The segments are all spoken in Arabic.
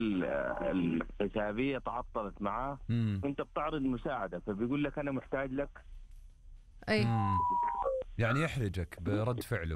الحسابية تعطلت معاه، وانت بتعرض مساعدة فبيقول لك انا محتاج لك. اي يعني يحرجك برد فعله،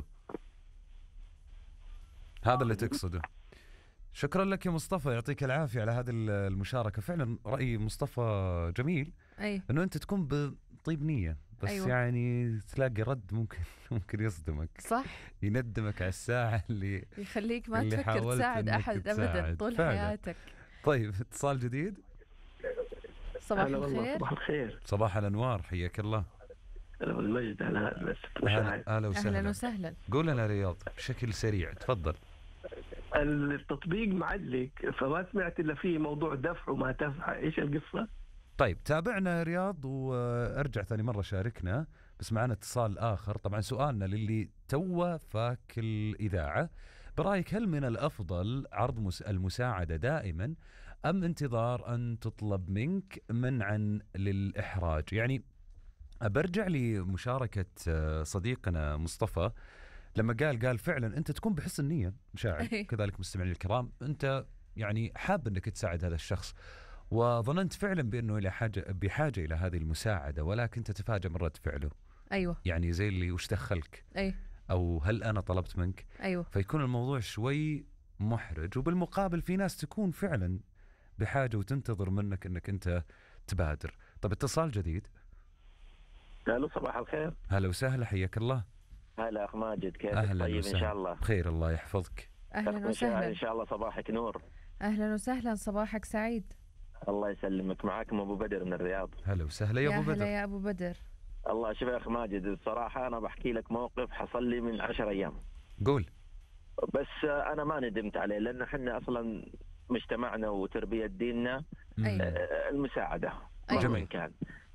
هذا اللي تقصده. شكرا لك يا مصطفى، يعطيك العافية على هذه المشاركة. فعلا رأي مصطفى جميل، انه انت تكون بطيب نية، بس أيوة. يعني تلاقي رد ممكن يصدمك، صح، يندمك على الساعة اللي يخليك ما اللي تفكر تساعد أحد أبدا طول فعلا. حياتك. طيب اتصال جديد. صباح الخير. صباح الخير. صباح الأنوار، حياك الله. أنا المجد على هذا. أهلا وسهلا. أهلا وسهلا. قول لنا رياض بشكل سريع، تفضل. التطبيق معلق فما سمعت إلا فيه موضوع دفع وما دفع، إيش القصة؟ طيب تابعنا يا رياض، وارجع ثاني مرة شاركنا. بس معنا اتصال آخر. طبعا سؤالنا للي توه فاك الإذاعة، برأيك هل من الأفضل عرض المساعدة دائما أم انتظار أن تطلب منك منعا للإحراج؟ يعني برجع لمشاركة صديقنا مصطفى لما قال فعلا أنت تكون بحسن نية مشاعر، كذلك مستمعين الكرام، أنت يعني حاب أنك تساعد هذا الشخص، وظننت فعلا بأنه بحاجة إلى هذه المساعدة، ولكن تتفاجأ من رد فعله. أيوة. يعني زي اللي وش دخلك؟ أو هل أنا طلبت منك؟ أيوة. فيكون الموضوع شوي محرج. وبالمقابل في ناس تكون فعلا بحاجة وتنتظر منك أنك أنت تبادر. طب اتصال جديد. الو صباح الخير. هلا وسهلا، حياك الله. هلا أخ ماجد، كيف؟ طيب إن شاء الله بخير، الله يحفظك. أهلا وسهلا. إن شاء الله صباحك نور. أهلا وسهلا، صباحك سعيد. الله يسلمك. معاكم أبو بدر من الرياض. هلا وسهلا يا أبو بدر. هلا يا أبو بدر. الله. شوف يا أخ ماجد، الصراحة أنا بحكي لك موقف حصل لي من 10 أيام. قول. بس أنا ما ندمت عليه، لأن احنا أصلا مجتمعنا وتربية ديننا المساعدة جميل. كان.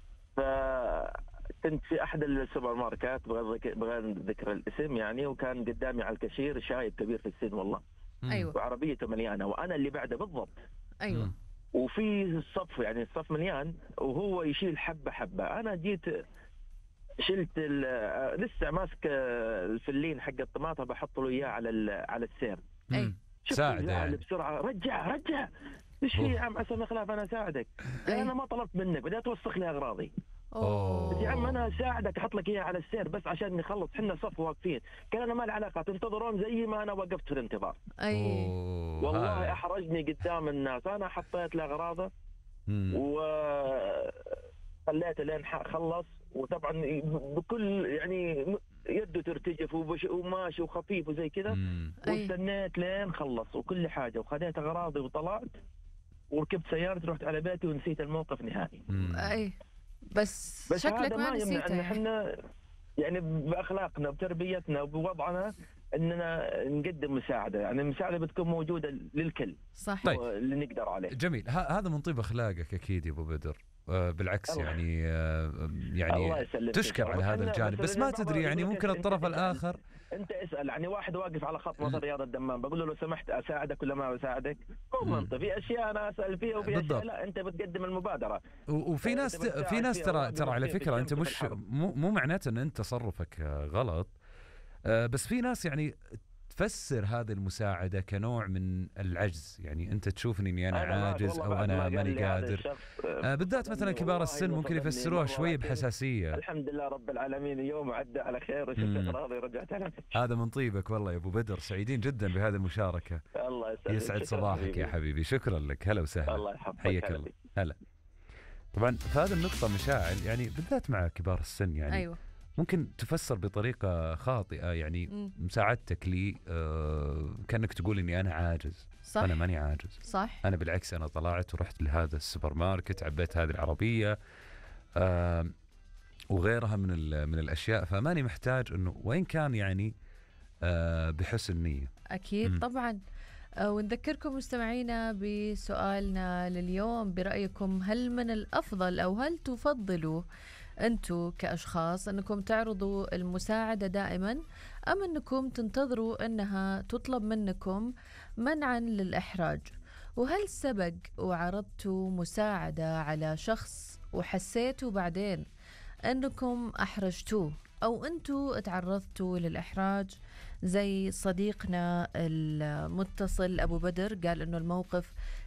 فكنت في أحد السوبر ماركات بغير ذكر الاسم يعني، وكان قدامي على الكاشير شايب كبير في السن والله. أيوة. وعربيته مليانة وأنا اللي بعده بالضبط. أيوة. وفي الصف يعني الصف مليان وهو يشيل حبة حبة. أنا جيت شلت لسه ماسك الفلين حق الطماطم بحط له إياه على السير. ساعده يعني. بسرعة رجع ايش في يا عم عسى ما خلاف انا اساعدك. انا ما طلبت منك، بدأت توسخ لي اغراضي. يا عم انا اساعدك احط لك اياها على السير بس عشان نخلص، احنا صف واقفين. قال انا ما لي علاقه، تنتظرون زي ما انا وقفت في الانتظار. والله احرجني قدام الناس. انا حطيت له اغراضه وخليته لين خلص، وطبعا بكل يعني يده ترتجف وماشي وخفيف وزي كذا، واستنيت لين خلص وكل حاجه، وخذيت اغراضي وطلعت وركبت سيارتي رحت على بيتي ونسيت الموقف نهائي. بس شكلك ما نسيته. يعني احنا يعني باخلاقنا وبتربيتنا وبوضعنا اننا نقدم مساعده، يعني المساعده بتكون موجوده للكل. صح. طيب. اللي نقدر عليه. جميل. هذا من طيب اخلاقك اكيد يا ابو بدر. بالعكس يعني تشكر على هذا الجانب، بس ما تدري يعني ممكن الطرف الآخر. أنت اسأل يعني واحد واقف على خط مطار رياض الدمام بقول له لو سمحت أساعدك ولا ما أساعدك؟ مو منطقي. في أشياء أنا أسأل فيها وفي أشياء لا، أنت بتقدم المبادرة. وفي ناس ترى على فكرة أنت مو معناته أن أنت تصرفك غلط، بس في ناس يعني تفسر هذه المساعدة كنوع من العجز. يعني أنت تشوفني أني أنا عاجز أو أنا ماني قادر. بالذات مثلا كبار السن ممكن يفسروها شوية بحساسية. الحمد لله رب العالمين اليوم عدى على خير وشفت راضي ورجعت على خير. هذا من طيبك والله يا أبو بدر، سعيدين جدا بهذه المشاركة. الله يسعد صباحك يا حبيبي. شكرا لك. هلا وسهلا. الله يحفظك. حياك الله. هلا. طبعا في هذه النقطة مشاعل يعني بالذات مع كبار السن يعني أيوة. ممكن تفسر بطريقة خاطئة. يعني مساعدتك لي كأنك تقول إني أنا عاجز. صح. أنا ماني عاجز. صح. أنا بالعكس أنا طلعت ورحت لهذا السوبر ماركت، عبيت هذه العربية وغيرها من الأشياء، فماني محتاج إنه وين كان يعني بحسن نية. أكيد. طبعا. ونذكركم مستمعينا بسؤالنا لليوم، برأيكم هل من الأفضل أو هل تفضلوا أنتوا كأشخاص أنكم تعرضوا المساعدة دائما أم أنكم تنتظروا أنها تطلب منكم منعا للإحراج؟ وهل سبق وعرضتوا مساعدة على شخص وحسيتوا بعدين أنكم أحرجتوه أو أنتوا تعرضتوا للإحراج زي صديقنا المتصل أبو بدر؟ قال أنه الموقف